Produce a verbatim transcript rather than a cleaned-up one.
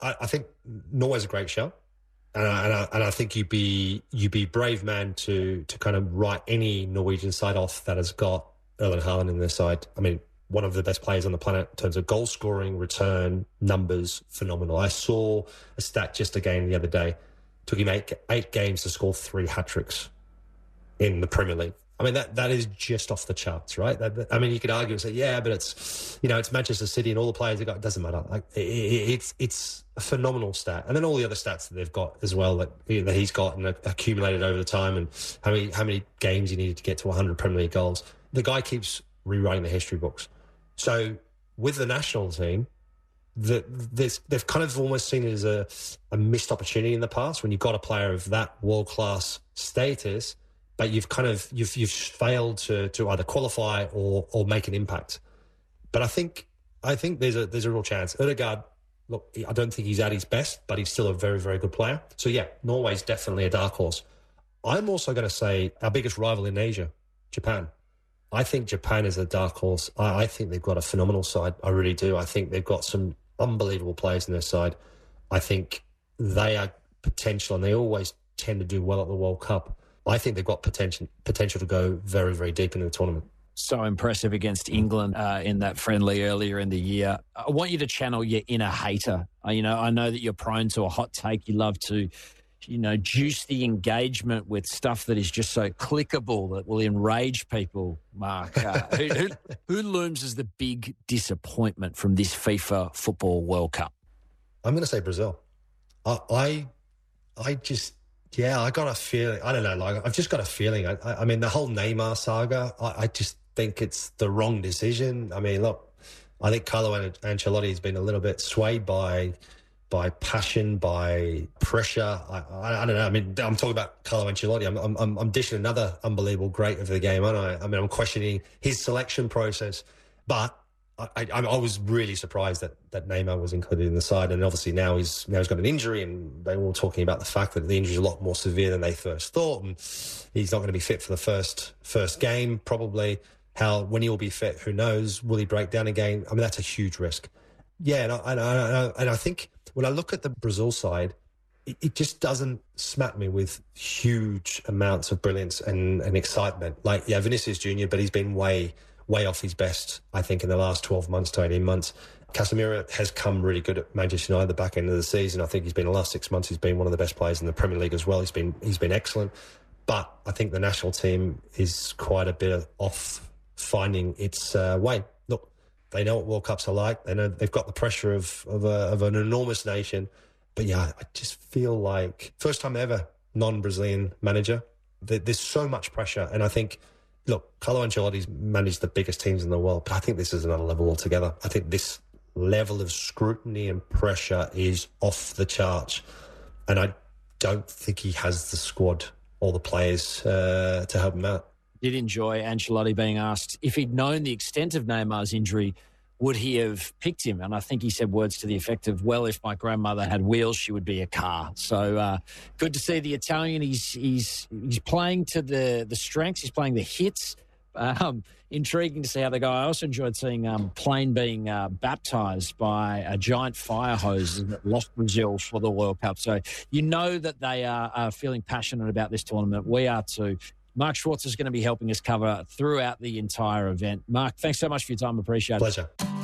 I, I think Norway's a great show. And I, and, I, and I think you'd be you'd be brave man to to kind of write any Norwegian side off that has got Erling Haaland in their side. I mean, one of the best players on the planet in terms of goal scoring, return, numbers, phenomenal. I saw a stat just again the other day. It took him eight, eight games to score three hat-tricks in the Premier League. I mean, that that is just off the charts, right? That, that, I mean, you could argue and say, yeah, but it's, you know, it's Manchester City and all the players they got. It doesn't matter. Like, it, it, it's it's a phenomenal stat, and then all the other stats that they've got as well that, that he's got and accumulated over the time, and how many how many games he needed to get to one hundred Premier League goals. The guy keeps rewriting the history books. So with the national team, the, they've kind of almost seen it as a, a missed opportunity in the past when you've got a player of that world class status. But you've kind of you've you've failed to to either qualify or or make an impact. But I think I think there's a there's a real chance. Ødegaard, look, I don't think he's at his best, but he's still a very very good player. So yeah, Norway's definitely a dark horse. I'm also going to say our biggest rival in Asia, Japan. I think Japan is a dark horse. I, I think they've got a phenomenal side. I really do. I think they've got some unbelievable players in their side. I think they are potential, and they always tend to do well at the World Cup. I think they've got potential potential to go very, very deep into the tournament. So impressive against England uh, in that friendly earlier in the year. I want you to channel your inner hater. Uh, you know, I know that you're prone to a hot take. You love to, you know, juice the engagement with stuff that is just so clickable that will enrage people, Mark. Uh, who, who, who looms as the big disappointment from this FIFA Football World Cup? I'm going to say Brazil. I, I, I just... Yeah, I got a feeling. I don't know. Like, I've just got a feeling. I, I mean, the whole Neymar saga. I, I just think it's the wrong decision. I mean, look, I think Carlo Ancelotti has been a little bit swayed by by passion, by pressure. I, I, I don't know. I mean, I'm talking about Carlo Ancelotti. I'm, I'm I'm dishing another unbelievable great of the game, aren't I? I mean, I'm questioning his selection process, but I, I, I was really surprised that, that Neymar was included in the side, and obviously now he's now he's got an injury, and they were all talking about the fact that the injury is a lot more severe than they first thought, and he's not going to be fit for the first first game probably. How when he will be fit, who knows? Will he break down again? I mean, that's a huge risk. Yeah, and I, and I, and I think when I look at the Brazil side, it, it just doesn't smack me with huge amounts of brilliance and, and excitement. Like, yeah, Vinicius Junior, but he's been way. way off his best, I think, in the last twelve months to eighteen months. Casemiro has come really good at Manchester United at the back end of the season. I think he's been the last six months, he's been one of the best players in the Premier League as well. He's been he's been excellent. But I think the national team is quite a bit off finding its uh, way. Look, they know what World Cups are like. They know they've got the pressure of of, a, of an enormous nation. But yeah, I just feel like first time ever non-Brazilian manager. There's so much pressure, and I think. Look, Carlo Ancelotti's managed the biggest teams in the world, but I think this is another level altogether. I think this level of scrutiny and pressure is off the charts, and I don't think he has the squad or the players uh, to help him out. Did enjoy Ancelotti being asked if he'd known the extent of Neymar's injury, would he have picked him? And I think he said words to the effect of, well, if my grandmother had wheels, she would be a car. So uh, good to see the Italian. He's he's he's playing to the, the strengths. He's playing the hits. Um, intriguing to see how they go. I also enjoyed seeing um, Plane being uh, baptised by a giant fire hose that lost Brazil for the World Cup. So you know that they are, are feeling passionate about this tournament. We are too. Mark Schwarzer is going to be helping us cover throughout the entire event. Mark, thanks so much for your time. Appreciate it. Pleasure.